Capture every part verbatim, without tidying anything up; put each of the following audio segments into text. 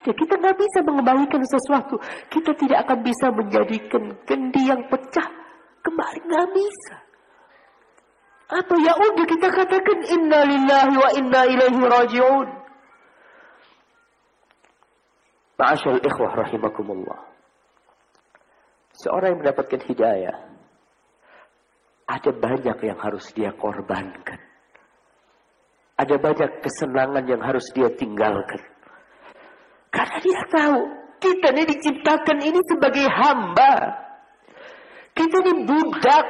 saja. Kita nggak bisa mengembalikan sesuatu. Kita tidak akan bisa menjadikan kendi yang pecah kembali. Nggak bisa. Atau ya udah kita katakan inna lillahi wa inna ilaihi raji'un. Ma'asyal ikhwah rahimakumullah. Seorang yang mendapatkan hidayah, ada banyak yang harus dia korbankan. Ada banyak kesenangan yang harus dia tinggalkan. Karena dia tahu, kita ini diciptakan ini sebagai hamba. Kita ini budak.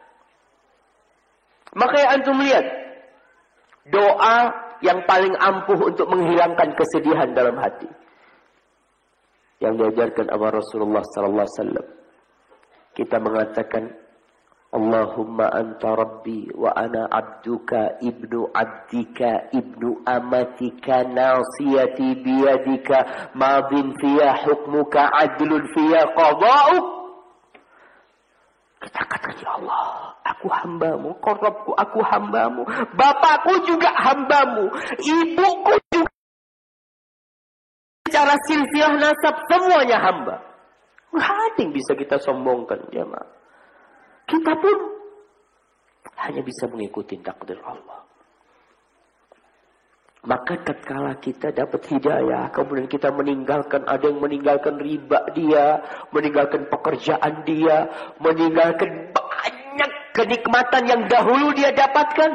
Makanya antum lihat, doa yang paling ampuh untuk menghilangkan kesedihan dalam hati. Yang diajarkan oleh Rasulullah sallallahu alaihi wasallam. Kita mengatakan, Allahumma anta rabbi wa ana abduka ibnu abdika ibnu amatika nasiyati biyadika madin fiya hukmuka adlun fiya qada'uk. Kita katakan, ya Allah, aku hambamu, korobku aku hambamu, bapakku juga hambamu, ibuku juga. Secara silsilah nasab semuanya hamba. Nggak ada yang bisa kita sombongkan, jemaah. Kita pun hanya bisa mengikuti takdir Allah. Maka tatkala kita dapat hidayah, kemudian kita meninggalkan, ada yang meninggalkan riba dia, meninggalkan pekerjaan dia, meninggalkan banyak kenikmatan yang dahulu dia dapatkan.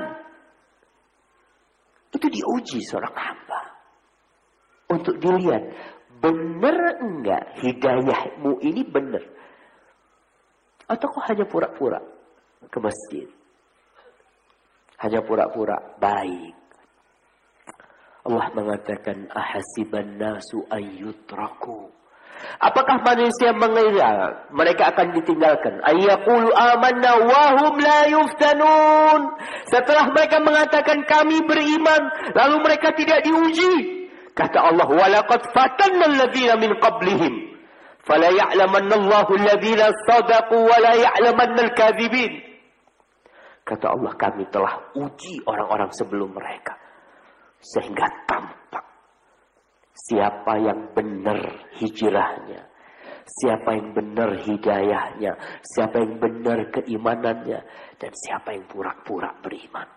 Itu diuji seorang hamba. Untuk dilihat, benar enggak hidayahmu ini benar? Atau kok hanya pura-pura ke masjid? Hanya pura-pura baik. Allah mengatakan, ahasiban nasu ayyutraku. Apakah manusia mengira mereka akan ditinggalkan? Ayyaqulu amanna wahum la yuftanun. Setelah mereka mengatakan kami beriman, lalu mereka tidak diuji. Kata Allah, walaqad fatanna alladhina min qablihim. Fala ya'lamanna Allahu alladhina sadaqu wa la ya'lamanna al-kadhibin. Kata Allah, kami telah uji orang-orang sebelum mereka sehingga tampak siapa yang benar hijrahnya, siapa yang benar hidayahnya, siapa yang benar keimanannya, dan siapa yang pura-pura beriman.